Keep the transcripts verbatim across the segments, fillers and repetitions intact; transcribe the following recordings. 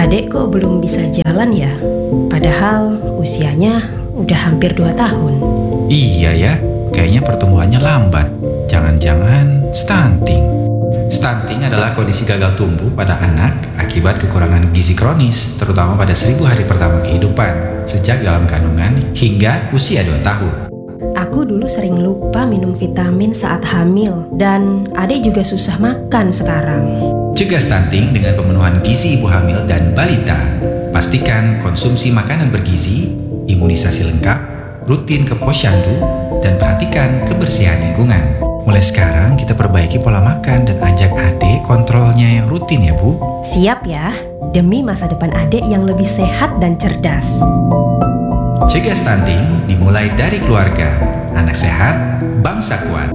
Adek kok belum bisa jalan ya? Padahal usianya udah hampir dua tahun. Iya ya, kayaknya pertumbuhannya lambat. Jangan-jangan stunting. Stunting adalah kondisi gagal tumbuh pada anak akibat kekurangan gizi kronis, terutama pada seribu hari pertama kehidupan, sejak dalam kandungan hingga usia dua tahun. Aku dulu sering lupa minum vitamin saat hamil, dan adek juga susah makan sekarang. Cegah stunting dengan pemenuhan gizi ibu hamil dan balita. Pastikan konsumsi makanan bergizi, imunisasi lengkap, rutin ke posyandu, dan perhatikan kebersihan lingkungan. Mulai sekarang kita perbaiki pola makan dan ajak adik kontrolnya yang rutin ya Bu. Siap ya, demi masa depan adik yang lebih sehat dan cerdas. Cegah stunting dimulai dari keluarga. Anak sehat, bangsa kuat.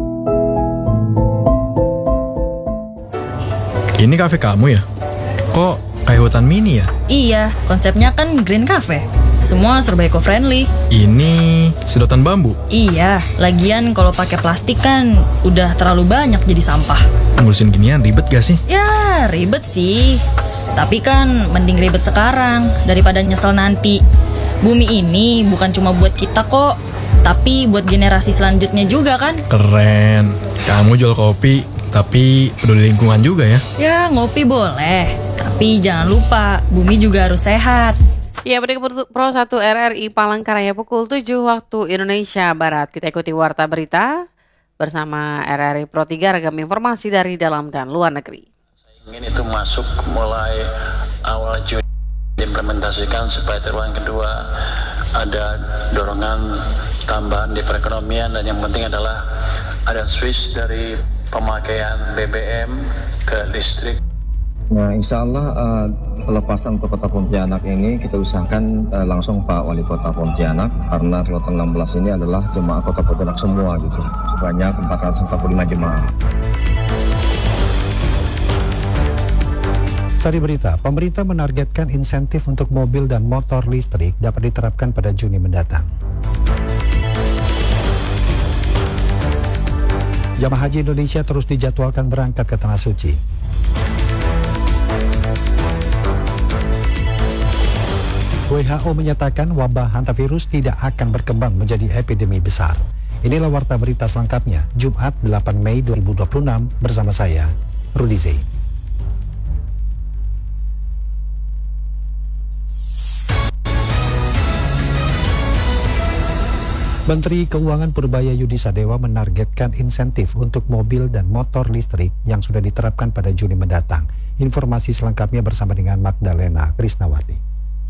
Ini kafe kamu ya? Kok kayak hutan mini ya? Iya, konsepnya kan green cafe. Semua serba eco-friendly. Ini sedotan bambu? Iya, lagian kalau pakai plastik kan udah terlalu banyak jadi sampah. Ngurusin ginian ribet gak sih? Ya, ribet sih. Tapi kan mending ribet sekarang daripada nyesel nanti. Bumi ini bukan cuma buat kita kok, tapi buat generasi selanjutnya juga kan. Keren. Kamu jual kopi, tapi peduli lingkungan juga ya? Ya, ngopi boleh. Tapi jangan lupa, bumi juga harus sehat. Ya, berikut Pro satu R R I Palangkaraya pukul tujuh waktu Indonesia Barat. Kita ikuti Warta Berita bersama R R I Pro tiga, ragam informasi dari dalam dan luar negeri. Ingin itu masuk mulai awal Juni, diimplementasikan supaya triwulan kedua ada dorongan tambahan di perekonomian, dan yang penting adalah ada switch dari pemakaian B B M ke listrik. Nah, insya Allah uh, pelepasan untuk Kota Pontianak ini kita usahakan uh, langsung Pak Wali Kota Pontianak, karena kloter enam belas ini adalah jemaah Kota Pontianak semua gitu, sebanyak empat ratus empat puluh lima jemaah. Sari berita, pemerintah menargetkan insentif untuk mobil dan motor listrik dapat diterapkan pada Juni mendatang. Jamaah Haji Indonesia terus dijadwalkan berangkat ke Tanah Suci. W H O menyatakan wabah hantavirus tidak akan berkembang menjadi epidemi besar. Inilah warta berita selengkapnya, Jumat delapan Mei dua ribu dua puluh enam bersama saya, Rudi Zain. Menteri Keuangan Purbaya Yudi Sadewa menargetkan insentif untuk mobil dan motor listrik yang sudah diterapkan pada Juni mendatang. Informasi selengkapnya bersama dengan Magdalena Krisnawati.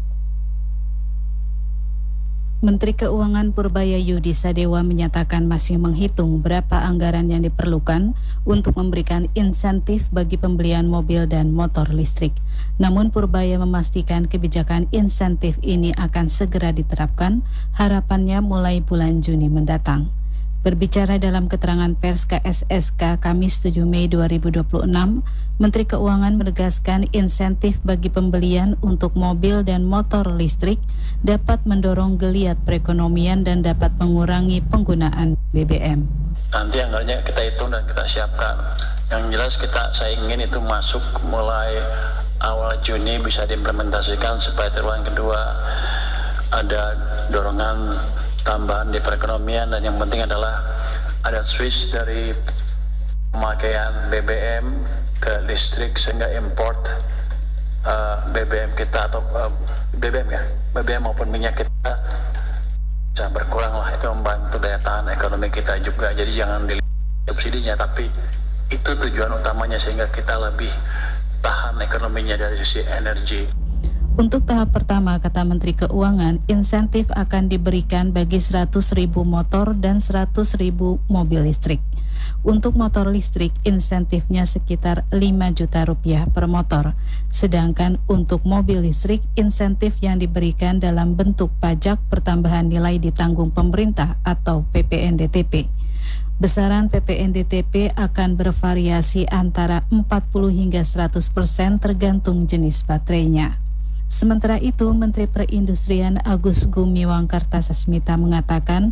Menteri Keuangan Purbaya Yudi Sadewa menyatakan masih menghitung berapa anggaran yang diperlukan untuk memberikan insentif bagi pembelian mobil dan motor listrik. Namun Purbaya memastikan kebijakan insentif ini akan segera diterapkan, harapannya mulai bulan Juni mendatang. Berbicara dalam keterangan pers K S S K Kamis tujuh Mei dua ribu dua puluh enam, Menteri Keuangan menegaskan insentif bagi pembelian untuk mobil dan motor listrik dapat mendorong geliat perekonomian dan dapat mengurangi penggunaan B B M. Nanti anggarannya kita hitung dan kita siapkan. Yang jelas kita saya ingin itu masuk mulai awal Juni, bisa diimplementasikan supaya triwulan kedua ada dorongan tambahan di perekonomian, dan yang penting adalah ada switch dari pemakaian B B M ke listrik sehingga import uh, B B M kita atau uh, B B M ya B B M maupun minyak kita bisa berkurang lah. Itu membantu daya tahan ekonomi kita juga. Jadi jangan dilihat subsidinya, tapi itu tujuan utamanya sehingga kita lebih tahan ekonominya dari sisi energi. Untuk tahap pertama, kata Menteri Keuangan, insentif akan diberikan bagi seratus ribu motor dan seratus ribu mobil listrik. Untuk motor listrik, insentifnya sekitar lima juta rupiah per motor. Sedangkan untuk mobil listrik, insentif yang diberikan dalam bentuk pajak pertambahan nilai ditanggung pemerintah atau P P N D T P. Besaran P P N D T P akan bervariasi antara empat puluh hingga seratus persen tergantung jenis baterainya. Sementara itu, Menteri Perindustrian Agus Gumiwang Kartasasmita mengatakan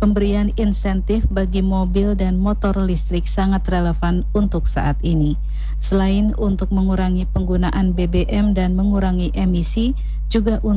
pemberian insentif bagi mobil dan motor listrik sangat relevan untuk saat ini. Selain untuk mengurangi penggunaan B B M dan mengurangi emisi, juga untuk